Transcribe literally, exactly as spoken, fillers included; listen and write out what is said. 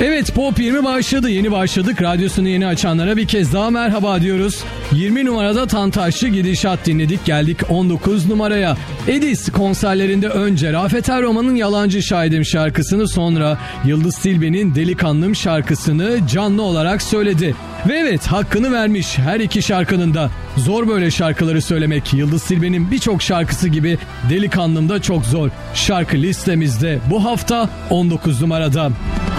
Evet, Pop yirmi başladı. Yeni başladık. Radyosunu yeni açanlara bir kez daha merhaba diyoruz. yirmi numarada Tantaşçı Gidişat dinledik. Geldik on dokuz numaraya. Edis konserlerinde önce Rafet Erroman'ın Yalancı Şahidim şarkısını, sonra Yıldız Tilbe'nin Delikanlım şarkısını canlı olarak söyledi. Ve evet, hakkını vermiş her iki şarkının da. Zor böyle şarkıları söylemek. Yıldız Tilbe'nin birçok şarkısı gibi Delikanlım da çok zor. Şarkı listemizde bu hafta on dokuz numarada.